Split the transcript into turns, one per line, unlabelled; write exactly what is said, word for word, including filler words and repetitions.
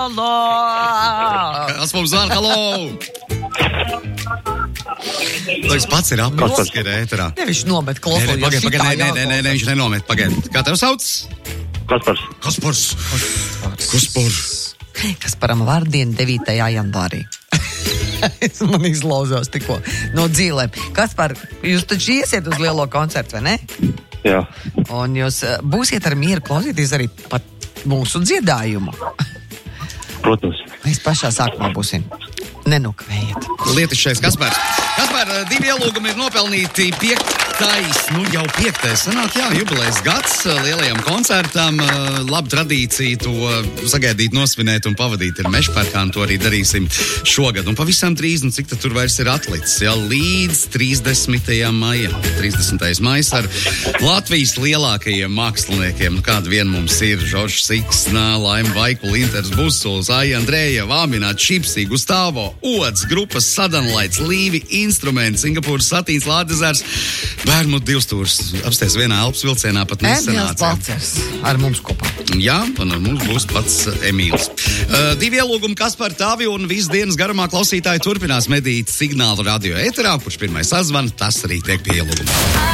Halo!
Kas mums zvana? Halo! Liekas, pats ir apkārt, ka ir ēterā.
Ne, viņš nomet klopulu.
Nē, pagaid, pagaid, nē, nē, nē, nē, viņš nenomet, pagaid. Kā tev sauc?
Kaspars.
Kaspars. Kaspars.
Kasparam vārdiena devītajā janvārī. Es man izlauzos tikko no dzīlēm. Kaspar, jūs taču iesiet uz lielo koncertu, vai ne?
Jā.
Un jūs uh, būsiet ar mieru klausīties arī pat mūsu dziedājumu.
Protams.
Mēs pašā sākumā būsim. Nenukavējiet.
Lietišais Kaspars. Kaspar, divi ielūgumi ir nopelnīti piektais, nu jau piektais, sanāk, jā, jubilejas gads lielajam koncertam. Laba tradīcija to sagaidīt, nosvinēt un pavadīt ir Mežparkā, un to arī darīsim šogad. Un pavisam drīz, nu cik tad tur vairs ir atlicis, jā, līdz trīsdesmitajam maijam. trīsdesmitais maijs ar Latvijas lielākajiem māksliniekiem, nu kāda vien mums ir, Žoržs Siksnā, Laima Vaikula, Inters Busuls, Aija Andreja, Vāminā, Čipsī, Gustavo, Ods, grupas Sadanlaits, Līvi, Instruments, Singapūras Satīns, Lādezers, Bērnu divstūrs, apsties vienā Alpas vilcienā pat nesenāca.
Emīls Balcers ar mums kopā.
Jā, un ar mums būs pats Emīls. Uh, divi ielūgumi Kaspar tavi un visu dienas garumā klausītāji turpinās medīt Signālu radio ēterā, kurš pirmais sazvan, tas arī tiek pie ielūguma.